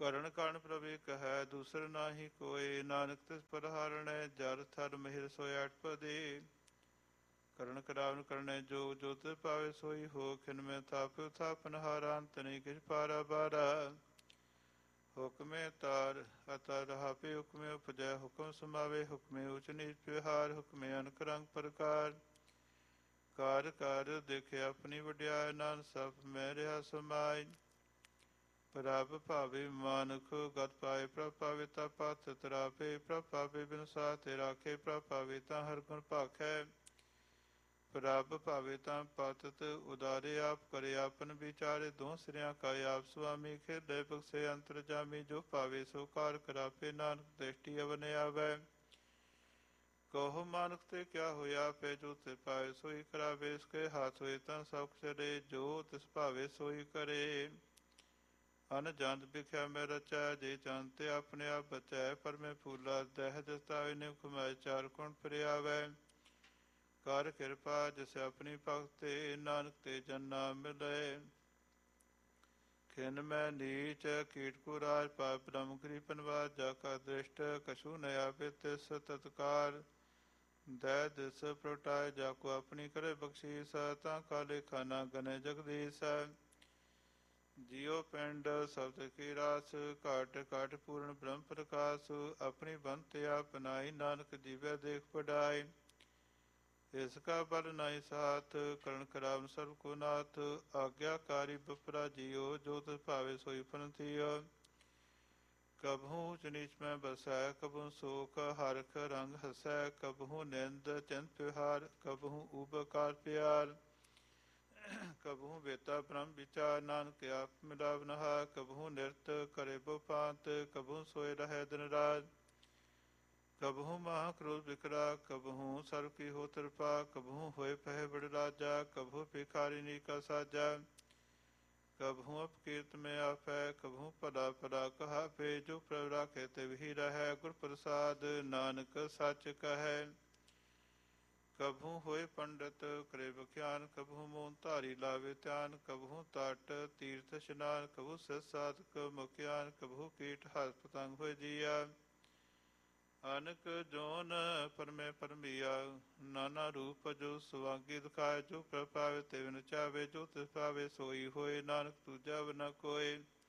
ਕਰਨ ਕਾਰਨ ਪ੍ਰਭੇ ਕਹੈ ਦੂਸਰ ਨਾਹੀ ਕੋਇ। ਨਾਨਕ ਤਿਸ ਪਰ ਹਾਰਣੈ ਜਰ ਥਰ ਮਿਹਰ ਸੋਇ ਅਟਪਦੇ। ਕਰਨ ਕਰਾਵਨ ਕਰਨੈ ਜੋਗ ਜੋ ਤਿਸ ਪਾਵੇ ਸੋਈ ਹੋ। ਖਿਨ ਮੈਂ ਥਾਪਿ ਥਾਪਨ ਹਾਰਾ ਅੰਤ ਨਹੀਂ ਕਿਛ ਪਾਰਾ ਬਾਰਾ। ਹੁਕਮੇ ਤਾਰ ਅਤਰ ਹਾਪੇ ਹੁਕਮੇ ਉਪਜੈ। ਹੁਕਮ ਸਮਾਵੇ ਹੁਕਮੇ ਉਚ ਨੀਚ ਵਿਹਾਰ। ਹੁਕਮੇ ਅਨਕ ਰੰਗ ਪ੍ਰਕਾਰ। ਕਾਰ ਕਾਰ ਦੇਖਿਆ ਆਪਣੀ ਵਡਿਆਈ। ਨਾਨਕ ਸਭ ਮੈਂ ਰਿਹਾ ਸਮਾਈ। ਪ੍ਰਭ ਭਾਵੇ ਮਾਨੁਖ ਗਤ ਪਾਏ। ਪ੍ਰਭ ਪਾਵੇ ਤਾ ਪਥ ਤਰਾਪੇ। ਪ੍ਰਭ ਪਾਵੇ ਬਿਨ ਸਾਹ ਤੇ ਰਾਖੇ। ਪ੍ਰਭ ਪਾਵੇ ਤਾਂ ਹਰ ਗੁਣ ਭਾਖੈ। ਪ੍ਰਭ ਭਾਵੇ ਤਾਂ ਪਤਿਤ ਉਦਾਰੇ। ਆਪ ਕਰੇ ਆਪਨ ਵਿਚਾਰੇ। ਦੋ ਸਿਰਿਆਂ ਕਾ ਆਪ ਸੁਆਮੀ। ਖੇਲੇ ਬਖਸ਼ੇ ਅੰਤਰ ਜਾਮੀ। ਜੋ ਭਾਵੇ ਸੋ ਕਾਰ ਕਰਾਪੇ। ਨਾਨਕ ਦ੍ਰਿਸ਼ਟੀ ਅਵਨ ਆਵੈ। ਕਹੋ ਮਾਨੁਖ ਤੇ ਕਿਆ ਹੋਇਆ ਪੈ। ਜੋ ਤੇ ਪਾਵੇ ਸੋਈ ਕਰਾਵੇ। ਇਸਕੇ ਹਾਥ ਹੋਏ ਤਾਂ ਸਭ ਚਲੇ। ਜੋ ਤਿਸ ਭਾਵੇ ਸੋਈ ਕਰੇ। ਅਨ ਜੰਤ ਵਿਖਿਆ ਮੈਂ ਰਚੈ। ਜੇ ਜੰਤ ਤੇ ਆਪਣੇ ਆਪ ਬਚੈ। ਪਰ ਮੈਂ ਫੂਲਾ ਦਹਿ ਦਸਤਾਵੇ। ਨਿਮ ਕਮਾਏ ਚਾਰ ਕੁਣ ਫਿਰਿਆਵੈ। ਕਰ ਕਿਰਪਾ ਜਿਸ ਆਪਣੀ ਭਗਤ ਤੇ। ਨਾਨਕ ਤੇ ਜਨ ਨਾਮ ਮਿਲੈ। ਖਿਨ ਮੈਂ ਨੀਚ ਕੀਟ ਕੂ ਰਾਜ ਪਾਇ। ਬ੍ਰਹਮ ਗਰੀ ਪਨਵਾਸ ਜਾ ਕਾ ਦ੍ਰਿਸ਼ਟ। ਕਛੂ ਨ ਆਵੇ ਤਿਸ ਤਤਕਾਰ। ਦਇਆ ਦਿਸ ਪ੍ਰਗਟਾਏ ਜਾ ਕੋ ਆਪਣੀ ਕਰੇ ਬਖਸ਼ੀਸ। ਤਾਂ ਕਾ ਲੇਖਾ ਨਾ ਗਨੇ ਜਗਦੀਸ਼। ਜਿਉ ਪਿੰਡ ਸ਼ਬਦ ਕੀ ਰਾਸ। ਘਟ ਘਟ ਪੂਰਨ ਬ੍ਰਹਮ ਪ੍ਰਕਾਸ਼। ਆਪਣੀ ਬੰਤ ਆਪ ਨਾਈ। ਨਾਨਕ ਜੀਵੈ ਦੇਖ ਵਡਾਈ। ਇਸ ਕਾ ਬਲ ਨਾਹੀ ਸਾਥ। ਕਰਨ ਕਰਾਵਨ ਸਰਬ ਕੋ ਨਾਥ। ਆਗਿਆਕਾਰੀ ਬਪਰਾ ਜੀਉ। ਜੋ ਤਿਸ ਭਾਵੇ ਸੋਈ ਪੰਥੀਉ। ਕਬਹੂ ਊਚ ਨੀਚ ਮੈਂ ਬਸੈ। ਕਬਹੂ ਸੋਖ ਹਰਖ ਰੰਗ ਹਸੈ। ਕਬਹੂ ਨਿੰਦ ਚਿੰਤ ਵਿਹਾਰ। ਕਬਹੂ ਉਬਕਾਰ ਪਿਆਰ। ਕਬਹੂ ਵੇਤਾ ਬ੍ਰਹਮ ਵਿਚਾਰ। ਨਾਨਕ ਆਪ ਮਿਲਾਵ ਨਹਾਰ। ਕਬਹੂ ਨਿਰਤ ਕਰੇ ਬੋ ਪਾਂਤ। ਕਬਹੂ ਸੋਇ ਰਹੈ ਦਿਨ ਰਾਤ। ਕਬਹੂ ਮਹਾ ਕ੍ਰੋਧ ਬਿਕਰਾ। ਕਬਹੂ ਸਰਬ ਕੀ ਹੋ ਤ੍ਰਿਪਾ। ਕਬਹੂ ਹੋਏ ਪਹੈ ਬੜ ਰਾਜਾ। ਕਬਹੂ ਭਿਖਾਰੀ ਨੀਕਾ ਸਾਜਾ। ਕਬਹੂ ਅਪਕੀਰਤ ਮੈਂ ਆਫੈ। ਕਬਹੂ ਭਲਾ ਭਲਾ ਕਹਾਵੇ। ਜੋ ਪ੍ਰਭ ਰਾਖੇ ਤੇ ਵਹੀ ਰਹੈ। ਗੁਰ ਪ੍ਰਸਾਦ ਨਾਨਕ ਸੱਚ ਕਹੈ। ਕਬਹੂ ਹੋਏ ਪੰਡਤ ਕਰੇ ਬਖਿਆਨ। ਕਬਹੂ ਮੋਨ ਧਾਰੀ ਲਾਵੇ ਧਿਆਨ। ਕਬਹੂ ਤਟ ਤੀਰਥ ਇਸ਼ਨਾਨ। ਕਬਹੂ ਸਿਧ ਸਾਧਕ ਮੁਖਿਆਨ। ਕਬਹੂ ਕੀਟ ਹਸ ਪਤੰਗ ਹੋਏ ਜੀਆ। ਅਨਕ ਜੋਨ ਪਰਮੇ ਪਰਮੀਆ। ਨਾਨਾ ਰੂਪ ਜੋ ਸੁਵਾਂਗੀ ਦਿਖਾਏ। ਜੋ ਪ੍ਰਭ ਪਾਵੇ ਤੇ ਵਿਨ ਚਾਵੇ। ਜੋ ਤਿਸ ਪਾਵੇ ਸੋਈ ਹੋਏ। ਨਾਨਕ ਦੂਜਾ ਬਿਨਾ ਕੋਇ।